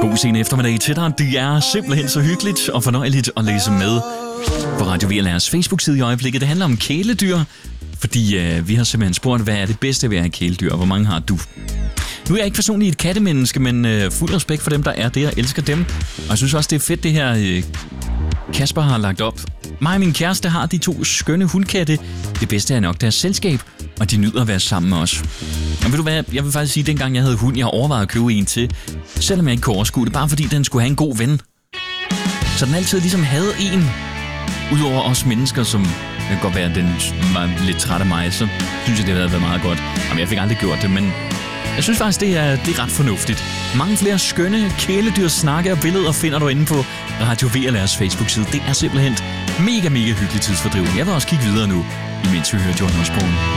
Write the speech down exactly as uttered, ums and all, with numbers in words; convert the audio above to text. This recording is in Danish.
God sen eftermiddag til dig. Det er simpelthen så hyggeligt og fornøjeligt at læse med på Radio V L R's Facebook-side i øjeblikket. Det handler om kæledyr, fordi øh, vi har simpelthen spurgt, hvad er det bedste ved at have kæledyr, og hvor mange har du? Nu er jeg ikke personligt et kattemenneske, men øh, fuld respekt for dem, der er det. Jeg elsker dem, og jeg synes også, det er fedt, det her øh, Kasper har lagt op. Mig og min kæreste har de to skønne hundkatte. Det bedste er nok deres selskab, og de nyder at være sammen med os. Og ved du hvad, jeg vil faktisk sige, at dengang jeg havde hund, jeg overvejede at købe en til, selvom jeg ikke kunne overskue det, bare fordi den skulle have en god ven. Så den altid ligesom havde en, udover os mennesker, som kan godt være, at den var lidt træt af mig, så synes jeg, det havde været meget godt. Jamen, jeg fik aldrig gjort det, men jeg synes faktisk, det er, det er ret fornuftigt. Mange flere skønne kæledyrs snakke og billeder finder du inde på Radio V L R's Facebook-side. Det er simpelthen mega, mega hyggelig tidsfordriv. Jeg vil også kigge videre nu, imens vi hører John Osborne.